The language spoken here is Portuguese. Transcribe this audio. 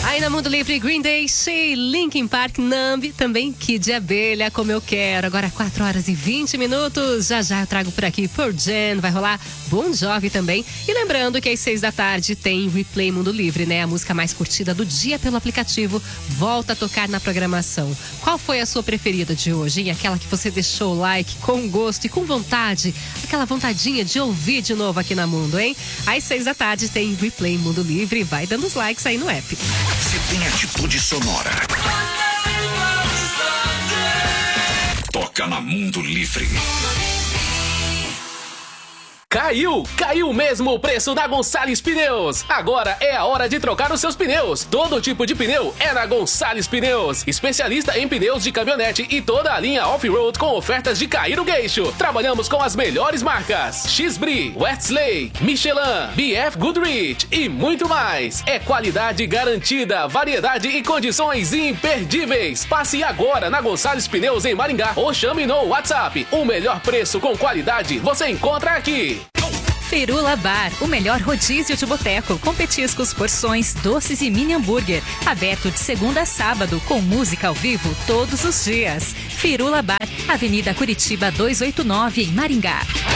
Aí na Mundo Livre, Green Day, She, Linkin Park, Numb, também Kid Abelha, Como Eu Quero. Agora 4h20. Já eu trago por aqui Pearl Jam, vai rolar Bon Jovi também. E lembrando que às 6 da tarde tem Replay Mundo Livre, né? A música mais curtida do dia pelo aplicativo volta a tocar na programação. Qual foi a sua preferida de hoje, hein? Aquela que você deixou o like com gosto e com vontade, aquela vontadinha de ouvir de novo aqui na Mundo, hein? Às 6 da tarde tem Replay Mundo Livre, vai dando os likes aí no app. Você tem atitude sonora. Toca na Mundo Livre. Caiu mesmo o preço da Gonçalves Pneus. Agora é a hora de trocar os seus pneus. Todo tipo de pneu é na Gonçalves Pneus. Especialista em pneus de caminhonete e toda a linha off-road com ofertas de cair o queixo. Trabalhamos com as melhores marcas: X-Bri, Westlake, Michelin, BF Goodrich e muito mais. É qualidade garantida, variedade e condições imperdíveis. Passe agora na Gonçalves Pneus em Maringá ou chame no WhatsApp. O melhor preço com qualidade você encontra aqui. Firula Bar, o melhor rodízio de boteco, com petiscos, porções, doces e mini hambúrguer. Aberto de segunda a sábado, com música ao vivo todos os dias. Firula Bar, Avenida Curitiba 289, em Maringá.